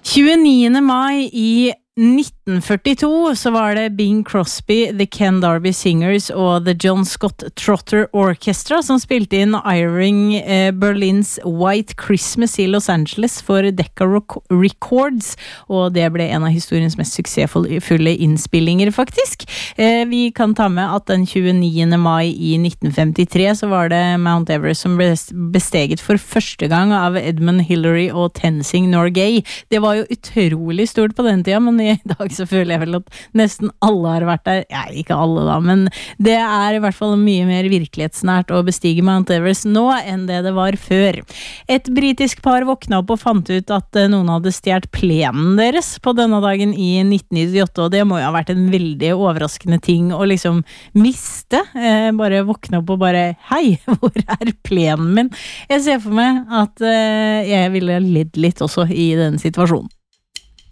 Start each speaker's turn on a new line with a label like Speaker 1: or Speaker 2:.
Speaker 1: 29. mai I 1942 så var det Bing Crosby, The Ken Darby Singers og The John Scott Trotter Orchestra som spilte inn Irving Berlins White Christmas I Los Angeles for Decca Records, og det ble en av historiens mest suksessfulle innspillinger faktisk. Vi kan ta med at den 29. mai I 1953 så var det Mount Everest som ble besteget for første gang av Edmund Hillary og Tenzing Norgay. Det var jo utrolig stort på den tida, men I dag så føler jeg vel at nesten alle har vært der. Ja, ikke alle da, men det I hvert fall mye mer virkelighetsnært å bestige Mount Everest nå enn det var før. Et britisk par våkna opp og fant ut at noen hadde stjert plenen deres på denne dagen I 1998, og det må jo ha vært en veldig overraskende ting å liksom miste. Bare våkne opp og bare, hei, hvor plenen min? Jeg ser for meg at jeg ville ledd litt også I den situasjonen.